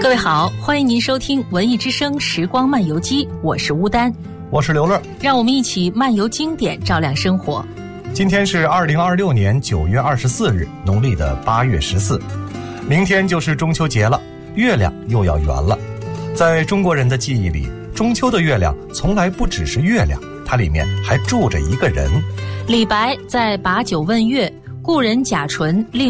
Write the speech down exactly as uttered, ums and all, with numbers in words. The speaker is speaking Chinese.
各位好，欢迎您收听文艺之声时光漫游记，我是乌丹， 我是刘乐， 让我们一起漫游经典，照亮生活。 今天是二零二六年九月二十四日，农历的八月十四，明天就是中秋节了，月亮又要圆了。在中国人的记忆里，中秋的月亮从来不只是月亮，它里面还住着一个人。 李白在《把酒问月》，故人贾纯令